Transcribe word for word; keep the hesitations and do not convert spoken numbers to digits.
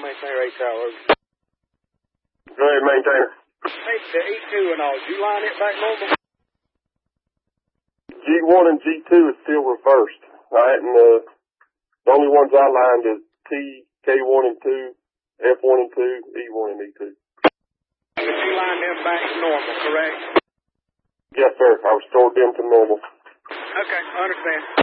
maintainer eight tower. Go ahead, maintainer. Hey, the E two and all, did you line it back normal? G one and G two is still reversed. I hadn't, uh, the only ones I lined is T, K one and two, F one and two, E one and E two. But you lined them back normal, correct? Yes, sir. I restored them to normal. Okay, I understand.